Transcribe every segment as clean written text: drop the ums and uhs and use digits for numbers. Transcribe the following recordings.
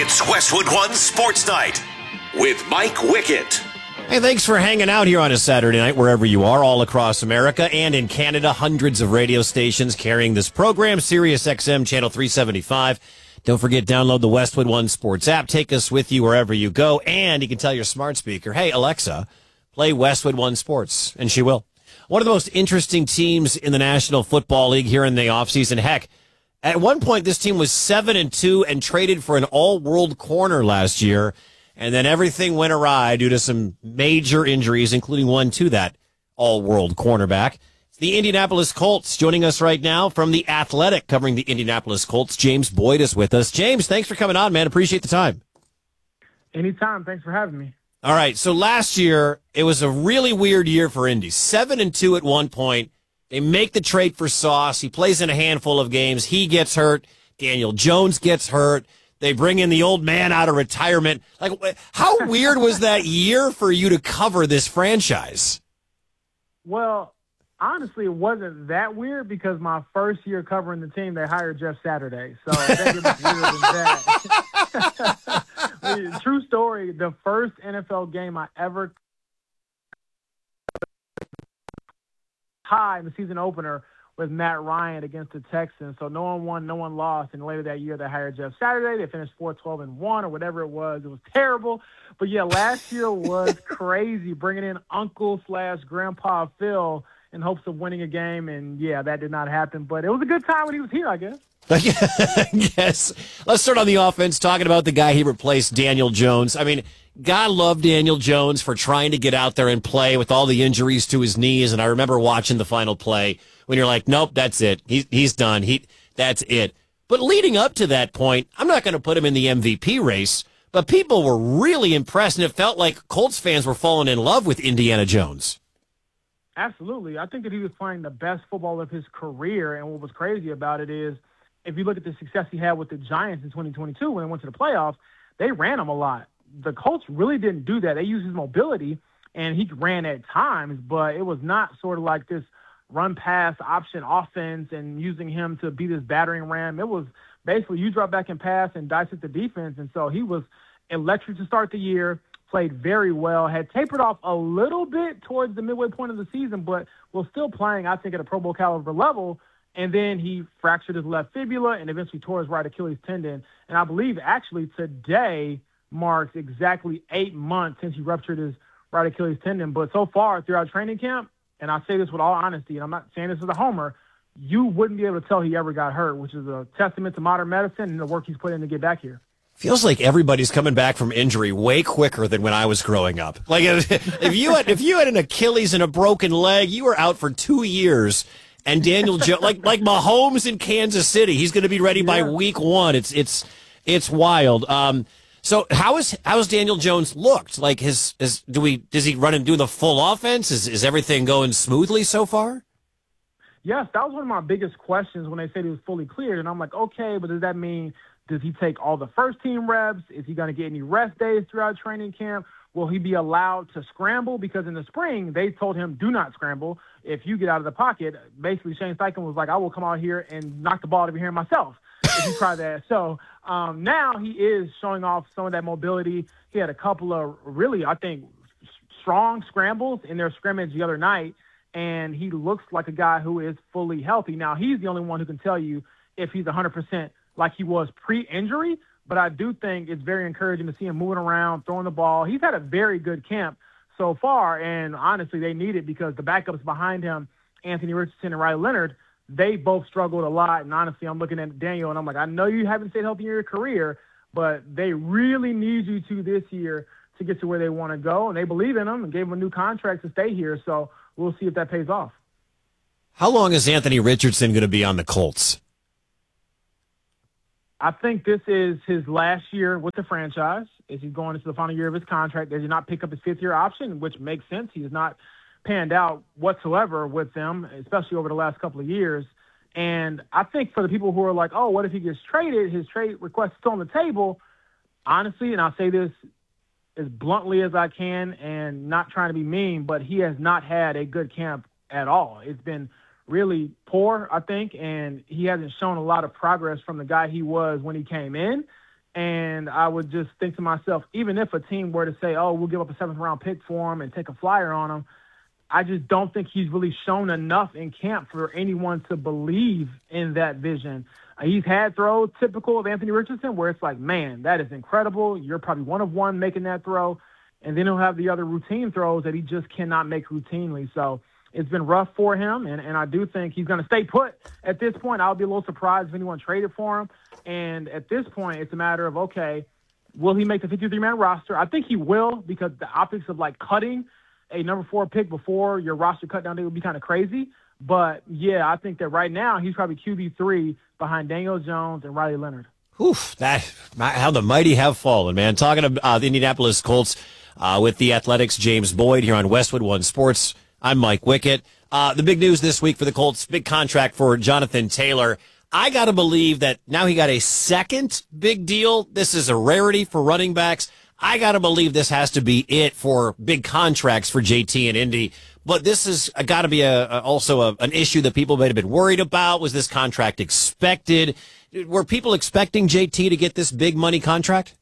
It's Westwood One Sports Night with Mike Wickett. Hey, thanks for hanging out here on a Saturday night, wherever you are, all across America and in Canada. Hundreds of radio stations carrying this program, Sirius XM Channel 375. Don't forget, download the Westwood One Sports app. Take us with you wherever you go. And you can tell your smart speaker, hey, Alexa, play Westwood One Sports. And she will. One of the most interesting teams in the National Football League here in the offseason. Heck, at one point, this team was 7-2 and traded for an all-world corner last year. And then everything went awry due to some major injuries, including one to that all-world cornerback. It's the Indianapolis Colts. Joining us right now from The Athletic, covering the Indianapolis Colts, James Boyd is with us. James, thanks for coming on, man. Appreciate the time. Anytime. Thanks for having me. All right, so last year, it was a really weird year for Indy. 7-2 at one point. They make the trade for Sauce. He plays in a handful of games. He gets hurt. Daniel Jones gets hurt. They bring in the old man out of retirement. Like, how weird was that year for you to cover this franchise? Well, honestly, it wasn't that weird because my first year covering the team, they hired Jeff Saturday. So I think it was weirder than that. True story, the first NFL game I ever tied in the season opener with Matt Ryan against the Texans. So no one won, no one lost. And later that year, they hired Jeff Saturday. They finished 4-12-1 or whatever it was. It was terrible. But, yeah, last year was crazy, bringing in Uncle/Grandpa Phil in hopes of winning a game. And, yeah, that did not happen. But it was a good time when he was here, I guess. Yes. Let's start on the offense, talking about the guy he replaced, Daniel Jones. I mean, God loved Daniel Jones for trying to get out there and play with all the injuries to his knees. And I remember watching the final play when you're like, nope, that's it. He's done. That's it. But leading up to that point, I'm not going to put him in the MVP race, but people were really impressed, and it felt like Colts fans were falling in love with Indiana Jones. Absolutely. I think that he was playing the best football of his career, and what was crazy about it is if you look at the success he had with the Giants in 2022 when they went to the playoffs, they ran him a lot. The Colts really didn't do that. They used his mobility, and he ran at times, but it was not sort of like this run-pass option offense and using him to be this battering ram. It was basically you drop back and pass and dissect the defense, and so he was electric to start the year, played very well, had tapered off a little bit towards the midway point of the season, but was still playing, I think, at a Pro Bowl caliber level. And then he fractured his left fibula and eventually tore his right Achilles tendon. And I believe actually today marks exactly 8 months since he ruptured his right Achilles tendon. But so far throughout training camp, and I say this with all honesty, and I'm not saying this as a homer, you wouldn't be able to tell he ever got hurt, which is a testament to modern medicine and the work he's put in to get back here. Feels like everybody's coming back from injury way quicker than when I was growing up. Like if you had an Achilles and a broken leg, you were out for 2 years. And Daniel Jones, like Mahomes in Kansas City, he's going to be ready by week 1. It's wild. So how's Daniel Jones looked? Like does he run and do the full offense? Is everything going smoothly so far? Yes, that was one of my biggest questions when they said he was fully cleared. And I'm like, okay, but does that mean, does he take all the first team reps? Is he going to get any rest days throughout training camp? Will he be allowed to scramble? Because in the spring, they told him, do not scramble. If you get out of the pocket, basically Shane Steichen was like, I will come out here and knock the ball out of your hand myself if you try that. So now he is showing off some of that mobility. He had a couple of really, I think, strong scrambles in their scrimmage the other night, and he looks like a guy who is fully healthy. Now, he's the only one who can tell you if he's 100% like he was pre-injury, but I do think it's very encouraging to see him moving around, throwing the ball. He's had a very good camp so far, and honestly, they need it because the backups behind him, Anthony Richardson and Riley Leonard, they both struggled a lot. And honestly, I'm looking at Daniel, and I'm like, I know you haven't stayed healthy in your career, but they really need you to this year to get to where they want to go. And they believe in him and gave him a new contract to stay here. So we'll see if that pays off. How long is Anthony Richardson going to be on the Colts? I think this is his last year with the franchise. As he's going into the final year of his contract, they did not pick up his fifth-year option, which makes sense. He has not panned out whatsoever with them, especially over the last couple of years. And I think for the people who are like, oh, what if he gets traded? His trade request is still on the table. Honestly, and I'll say this as bluntly as I can and not trying to be mean, but he has not had a good camp at all. It's been really poor, I think, and he hasn't shown a lot of progress from the guy he was when he came in. And I would just think to myself, even if a team were to say, oh, we'll give up a 7th-round pick for him and take a flyer on him, I just don't think he's really shown enough in camp for anyone to believe in that vision. He's had throws typical of Anthony Richardson where it's like, man, that is incredible. You're probably one of one making that throw. And then he'll have the other routine throws that he just cannot make routinely. So it's been rough for him, and I do think he's going to stay put at this point. I'll be a little surprised if anyone traded for him. And at this point, it's a matter of, okay, will he make the 53-man roster? I think he will, because the optics of, like, cutting a number 4 pick before your roster cut down, it would be kind of crazy. But, yeah, I think that right now he's probably QB3 behind Daniel Jones and Riley Leonard. Oof, how the mighty have fallen, man. Talking about the Indianapolis Colts with the Athletics' James Boyd here on Westwood One Sports. I'm Mike Wickett. The big news this week for the Colts, big contract for Jonathan Taylor. I got to believe that now he got a second big deal. This is a rarity for running backs. I got to believe this has to be it for big contracts for JT and Indy. But this has got to be also an issue that people might have been worried about. Was this contract expected? Were people expecting JT to get this big money contract?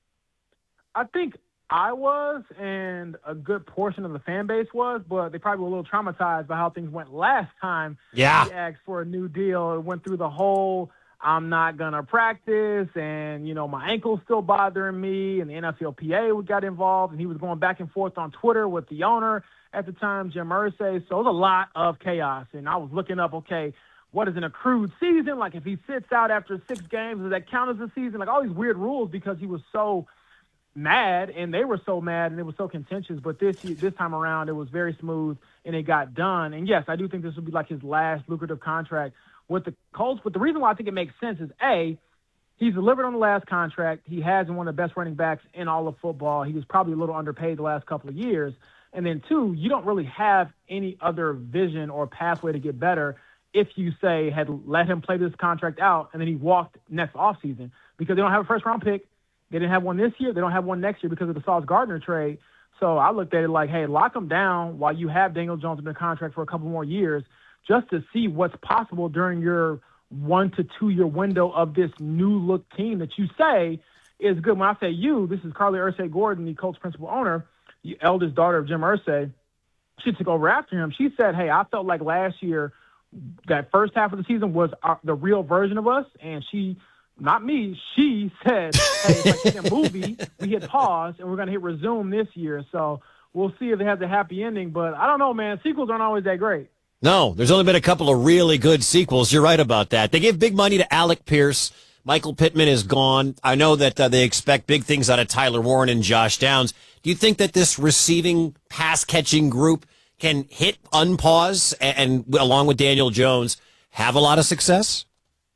I think I was, and a good portion of the fan base was, but they probably were a little traumatized by how things went last time. Yeah. He asked for a new deal. It went through the whole, I'm not going to practice, and, my ankle's still bothering me, and the NFLPA got involved, and he was going back and forth on Twitter with the owner at the time, Jim Irsay. So it was a lot of chaos, and I was looking up, okay, what is an accrued season? Like, if he sits out after 6 games, does that count as a season? Like, all these weird rules because he was so mad, and they were so mad, and it was so contentious. But this time around, it was very smooth, and it got done. And yes, I do think this will be like his last lucrative contract with the Colts. But the reason why I think it makes sense is, A, he's delivered on the last contract. He has been one of the best running backs in all of football. He was probably a little underpaid the last couple of years. And then 2, you don't really have any other vision or pathway to get better if you, say, had let him play this contract out and then he walked next offseason, because they don't have a first-round pick. They didn't have one this year. They don't have one next year because of the Sauce Gardner trade. So I looked at it like, hey, lock him down while you have Daniel Jones in the contract for a couple more years, just to see what's possible during your 1 to 2 year window of this new look team that you say is good. When I say you, this is Carly Irsay Gordon, the Colts principal owner, the eldest daughter of Jim Irsay. She took over after him. She said, hey, I felt like last year that first half of the season was the real version of us, and she – not me, she said, hey, it's like a movie. We hit pause, and we're going to hit resume this year. So we'll see if it has a happy ending. But I don't know, man. Sequels aren't always that great. No, there's only been a couple of really good sequels. You're right about that. They gave big money to Alec Pierce. Michael Pittman is gone. I know that they expect big things out of Tyler Warren and Josh Downs. Do you think that this receiving, pass-catching group can hit unpause and along with Daniel Jones, have a lot of success?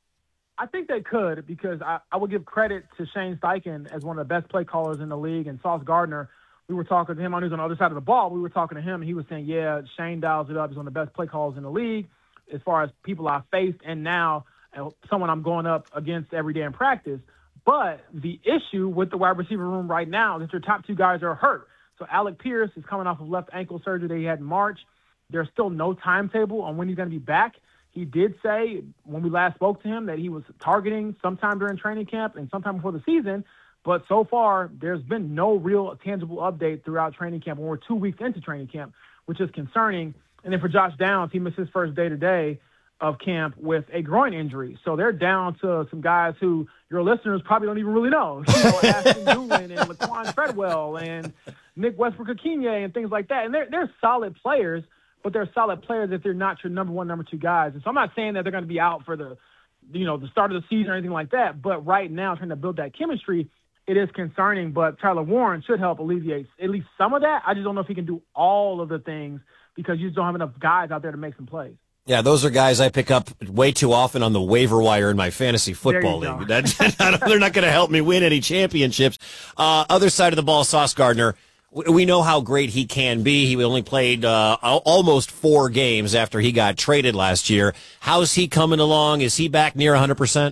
I think they could, because I would give credit to Shane Steichen as one of the best play callers in the league. And Sauce Gardner, we were talking to him on the other side of the ball. We were talking to him, and he was saying, yeah, Shane dials it up. He's one of the best play callers in the league as far as people I've faced, and now someone I'm going up against every day in practice. But the issue with the wide receiver room right now is that your top 2 guys are hurt. So Alec Pierce is coming off of left ankle surgery that he had in March. There's still no timetable on when he's going to be back. He did say when we last spoke to him that he was targeting sometime during training camp and sometime before the season. But so far, there's been no real tangible update throughout training camp when we're 2 weeks into training camp, which is concerning. And then for Josh Downs, he missed his first day-to-day of camp with a groin injury. So they're down to some guys who your listeners probably don't even really know. Ashton Doolin and Laquan Treadwell and Nick Westbrook-Akine and things like that. And they're solid players, but they're solid players if they're not your number 1, number 2 guys. And so I'm not saying that they're going to be out for the start of the season or anything like that. But right now, trying to build that chemistry, it is concerning. But Tyler Warren should help alleviate at least some of that. I just don't know if he can do all of the things because you just don't have enough guys out there to make some plays. Yeah, those are guys I pick up way too often on the waiver wire in my fantasy football league. They're not going to help me win any championships. Other side of the ball, Sauce Gardner. We know how great he can be. He only played almost 4 games after he got traded last year. How's he coming along? Is he back near 100%?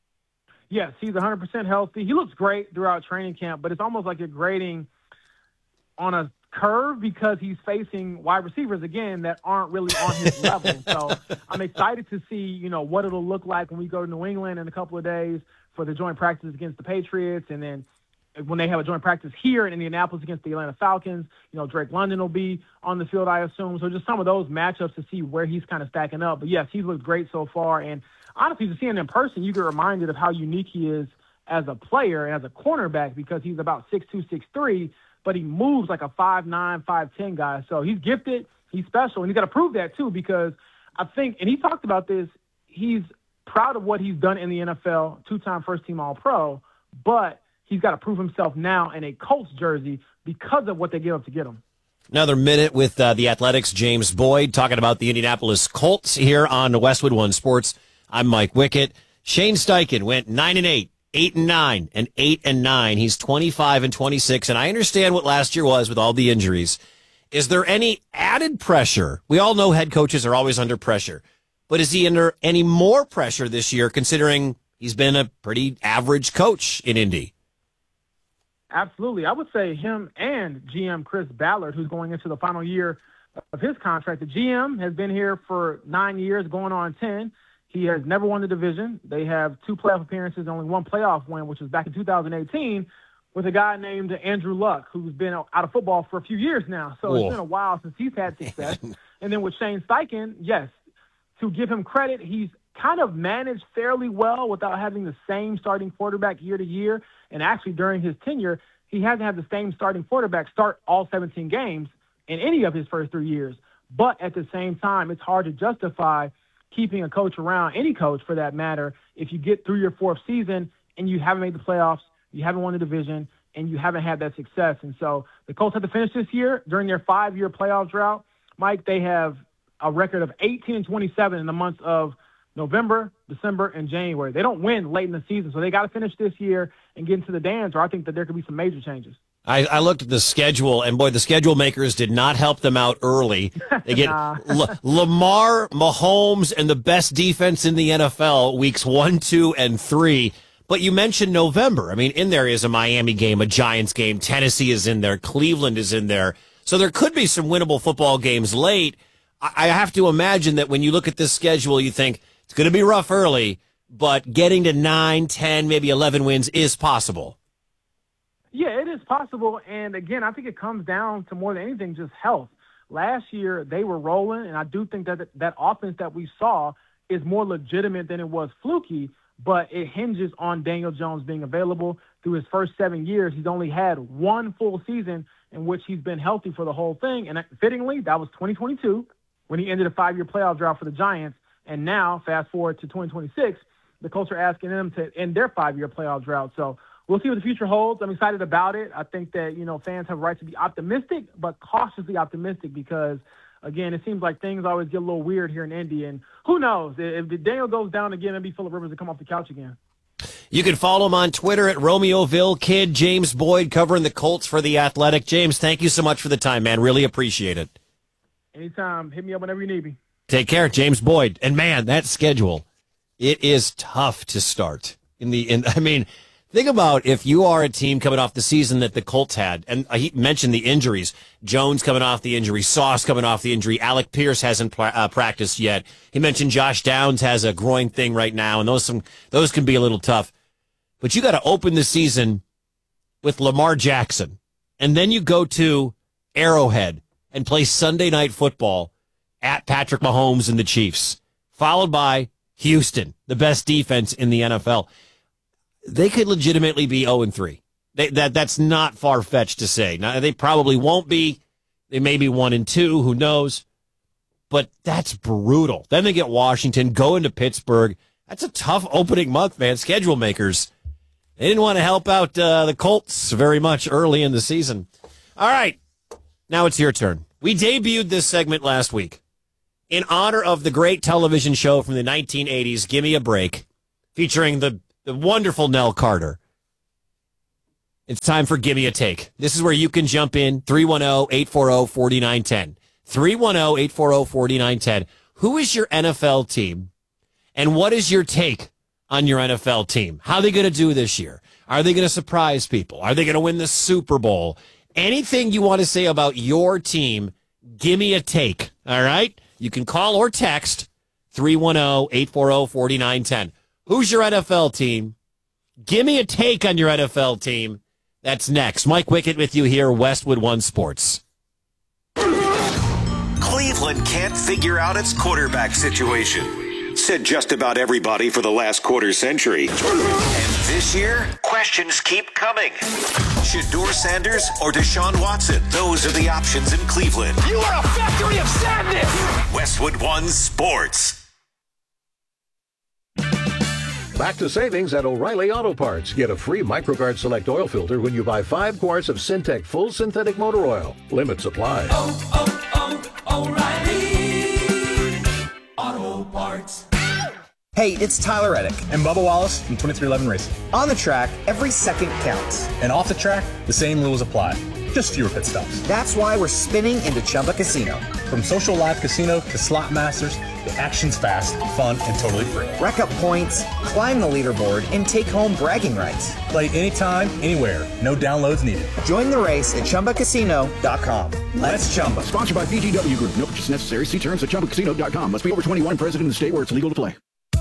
Yes, he's 100% healthy. He looks great throughout training camp, but it's almost like you're grading on a curve because he's facing wide receivers, again, that aren't really on his level. So I'm excited to see, what it'll look like when we go to New England in a couple of days for the joint practices against the Patriots, and then when they have a joint practice here in Indianapolis against the Atlanta Falcons, Drake London will be on the field, I assume. So just some of those matchups to see where he's kind of stacking up. But, yes, he's looked great so far. And honestly, to see him in person, you get reminded of how unique he is as a player and as a cornerback, because he's about 6'2", 6'3", but he moves like a 5'9", 5'10" guy. So he's gifted, he's special, and he's got to prove that too, because I think, and he talked about this, he's proud of what he's done in the NFL, 2-time first-team All-Pro, but he's got to prove himself now in a Colts jersey because of what they give up to get him. Another minute with the Athletics' James Boyd talking about the Indianapolis Colts here on Westwood One Sports. I'm Mike Wickett. Shane Steichen went 9-8, 8-9, and 8-9. He's 25-26, and I understand what last year was with all the injuries. Is there any added pressure? We all know head coaches are always under pressure, but is he under any more pressure this year, considering he's been a pretty average coach in Indy? Absolutely. I would say him and GM Chris Ballard, who's going into the final year of his contract. The GM has been here for 9 years, going on 10. He has never won the division. They have 2 playoff appearances, only 1 playoff win, which was back in 2018, with a guy named Andrew Luck, who's been out of football for a few years now. So It's been a while since he's had success. And then with Shane Steichen, yes, to give him credit, he's kind of managed fairly well without having the same starting quarterback year to year. And actually, during his tenure, he hasn't had the same starting quarterback start all 17 games in any of his first 3 years. But at the same time, it's hard to justify keeping a coach around, any coach for that matter, if you get through your 4th season and you haven't made the playoffs, you haven't won the division, and you haven't had that success. And so the Colts have to finish this year during their 5-year playoff drought. Mike, they have a record of 18-27 in the months of November, December, and January. They don't win late in the season, so they got to finish this year and get into the dance, or I think that there could be some major changes. I looked at the schedule, and boy, the schedule makers did not help them out early. They get Lamar, Mahomes, and the best defense in the NFL weeks 1, 2, and 3. But you mentioned November. I mean, in there is a Miami game, a Giants game. Tennessee is in there. Cleveland is in there. So there could be some winnable football games late. I have to imagine that when you look at this schedule, you think it's going to be rough early, but getting to 9, 10, maybe 11 wins is possible. Yeah, it is possible. And again, I think it comes down to more than anything just health. Last year, they were rolling, and I do think that that offense that we saw is more legitimate than it was fluky, but it hinges on Daniel Jones being available. Through his first 7 years, he's only had 1 full season in which he's been healthy for the whole thing. And fittingly, that was 2022 when he ended a 5-year playoff drought for the Giants. And now, fast forward to 2026, the Colts are asking them to end their 5-year playoff drought. So we'll see what the future holds. I'm excited about it. I think that, fans have a right to be optimistic, but cautiously optimistic because, again, it seems like things always get a little weird here in Indy. And who knows? If Daniel goes down again, maybe Phillip Rivers will come off the couch again. You can follow him on Twitter at Romeoville Kid. James Boyd covering the Colts for The Athletic. James, thank you so much for the time, man. Really appreciate it. Anytime. Hit me up whenever you need me. Take care, James Boyd. And, man, that schedule, it is tough to start. Think about if you are a team coming off the season that the Colts had, and he mentioned the injuries. Jones coming off the injury, Sauce coming off the injury, Alec Pierce hasn't practiced yet. He mentioned Josh Downs has a groin thing right now, and those can be a little tough. But you got to open the season with Lamar Jackson, and then you go to Arrowhead and play Sunday Night Football at Patrick Mahomes and the Chiefs, followed by Houston, the best defense in the NFL. They could legitimately be 0-3. That's not far-fetched to say. Now, they probably won't be. They may be 1-2. Who knows? But that's brutal. Then they get Washington, go into Pittsburgh. That's a tough opening month, man. Schedule makers. They didn't want to help out the Colts very much early in the season. All right. Now it's your turn. We debuted this segment last week in honor of the great television show from the 1980s, Gimme a Break, featuring the wonderful Nell Carter. It's time for Gimme a Take. This is where you can jump in, 310-840-4910. 310-840-4910. Who is your NFL team, and what is your take on your NFL team? How are they going to do this year? Are they going to surprise people? Are they going to win the Super Bowl? Anything you want to say about your team, give me a take, all right? You can call or text 310-840-4910. Who's your NFL team? Give me a take on your NFL team. That's next. Mike Wickett with you here, Westwood One Sports. Cleveland can't figure out its quarterback situation, said just about everybody for the last quarter century. And this year, questions keep coming. Shedeur Sanders or Deshaun Watson? Those are the options in Cleveland. You are a factory of sadness! Westwood One Sports. Back to savings at O'Reilly Auto Parts. Get a free MicroGuard Select oil filter when you buy 5 quarts of Syntec Full Synthetic Motor Oil. Limit supply. O'Reilly Auto Parts. Hey, it's Tyler Reddick and Bubba Wallace from 2311 Racing. On the track, every second counts. And off the track, the same rules apply. Just fewer pit stops. That's why we're spinning into Chumba Casino. From social live casino to slot masters, the action's fast, fun, and totally free. Rack up points, climb the leaderboard, and take home bragging rights. Play anytime, anywhere. No downloads needed. Join the race at ChumbaCasino.com. Let's Chumba. Sponsored by VGW Group. No purchase necessary. See terms at ChumbaCasino.com. Must be over 21 and present in the state where it's legal to play.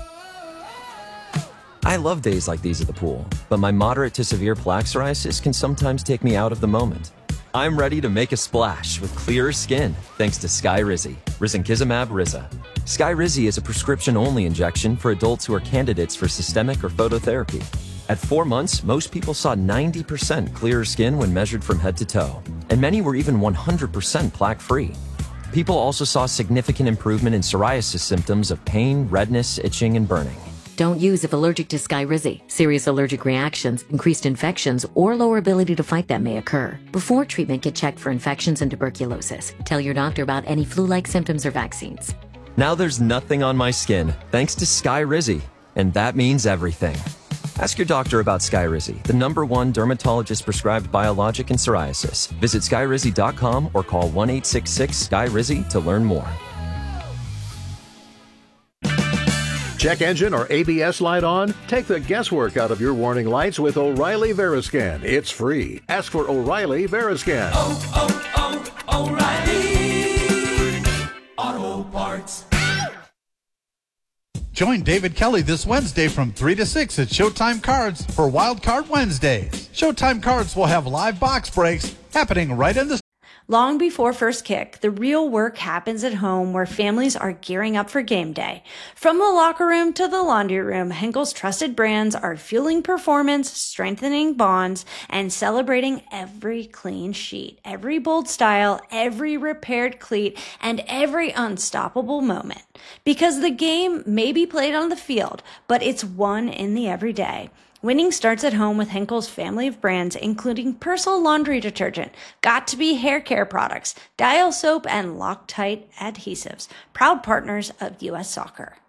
I love days like these at the pool, but my moderate to severe plaque psoriasis can sometimes take me out of the moment. I'm ready to make a splash with clearer skin thanks to Skyrizi, risankizumab Riza. Skyrizi is a prescription-only injection for adults who are candidates for systemic or phototherapy. At 4 months, most people saw 90% clearer skin when measured from head to toe, and many were even 100% plaque-free. People also saw significant improvement in psoriasis symptoms of pain, redness, itching, and burning. Don't use if allergic to Skyrizi. Serious allergic reactions, increased infections, or lower ability to fight them may occur. Before treatment, get checked for infections and tuberculosis. Tell your doctor about any flu-like symptoms or vaccines. Now there's nothing on my skin thanks to Skyrizi, and that means everything. Ask your doctor about Skyrizi, the #1 dermatologist-prescribed biologic in psoriasis. Visit Skyrizi.com or call 1-866-SKYRIZI to learn more. Check engine or ABS light on? Take the guesswork out of your warning lights with O'Reilly Veriscan. It's free. Ask for O'Reilly Veriscan. O'Reilly Auto Parts. Join David Kelly this Wednesday from 3 to 6 at Showtime Cards for Wild Card Wednesdays. Showtime Cards will have live box breaks happening right in the... Long before first kick, the real work happens at home where families are gearing up for game day. From the locker room to the laundry room, Henkel's trusted brands are fueling performance, strengthening bonds, and celebrating every clean sheet, every bold style, every repaired cleat, and every unstoppable moment. Because the game may be played on the field, but it's won in the everyday. Winning starts at home with Henkel's family of brands, including Persil laundry detergent, Got2b hair care products, Dial soap, and Loctite adhesives. Proud partners of U.S. Soccer.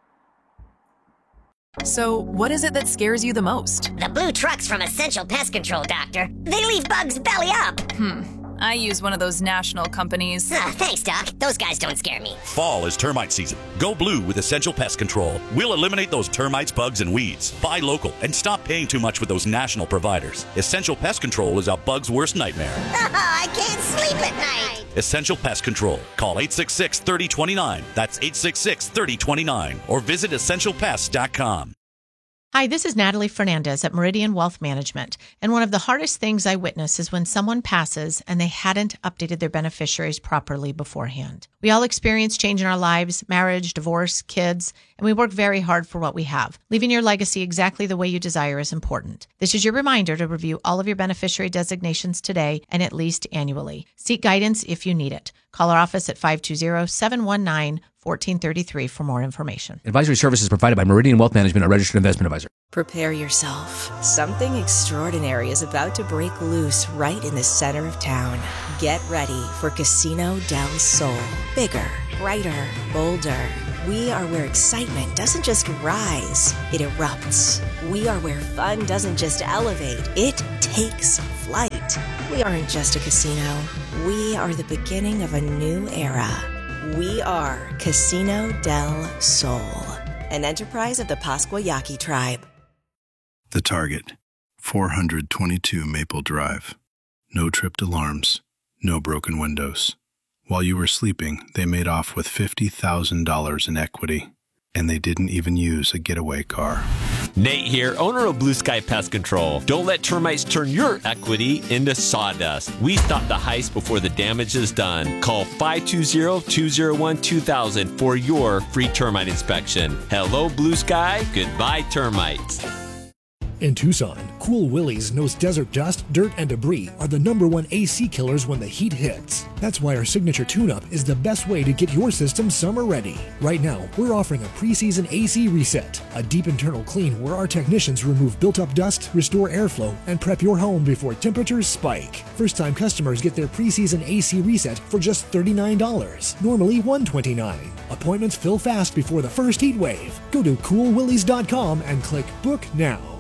So, what is it that scares you the most? The blue trucks from Essential Pest Control, Doctor. They leave bugs belly up. I use one of those national companies. Thanks, Doc. Those guys don't scare me. Fall is termite season. Go blue with Essential Pest Control. We'll eliminate those termites, bugs, and weeds. Buy local and stop paying too much with those national providers. Essential Pest Control is a bug's worst nightmare. I can't sleep at night. Essential Pest Control. Call 866-3029. That's 866-3029. Or visit EssentialPest.com. Hi, this is Natalie Fernandez at Meridian Wealth Management, and one of the hardest things I witness is when someone passes and they hadn't updated their beneficiaries properly beforehand. We all experience change in our lives, marriage, divorce, kids, and we work very hard for what we have. Leaving your legacy exactly the way you desire is important. This is your reminder to review all of your beneficiary designations today and at least annually. Seek guidance if you need it. Call our office at 520-719-1433 for more information. Advisory services provided by Meridian Wealth Management, a registered investment advisor. Prepare yourself. Something extraordinary is about to break loose right in the center of town. Get ready for Casino del Sol. Bigger, brighter, bolder. We are where excitement doesn't just rise, it erupts. We are where fun doesn't just elevate, it takes flight. We aren't just a casino. We are the beginning of a new era. We are Casino del Sol, an enterprise of the Pascua Yaqui tribe. The Target, 422 Maple Drive. No tripped alarms, no broken windows. While you were sleeping, they made off with $50,000 in equity, and they didn't even use a getaway car. Nate here, owner of Blue Sky Pest Control. Don't let termites turn your equity into sawdust. We stop the heist before the damage is done. Call 520-201-2000 for your free termite inspection. Hello, Blue Sky. Goodbye, termites. In Tucson, Cool Willie's knows desert dust, dirt, and debris are the #1 AC killers when the heat hits. That's why our signature tune-up is the best way to get your system summer ready. Right now, we're offering a preseason AC reset, a deep internal clean where our technicians remove built-up dust, restore airflow, and prep your home before temperatures spike. First-time customers get their preseason AC reset for just $39, normally $129. Appointments fill fast before the first heat wave. Go to coolwillies.com and click Book Now.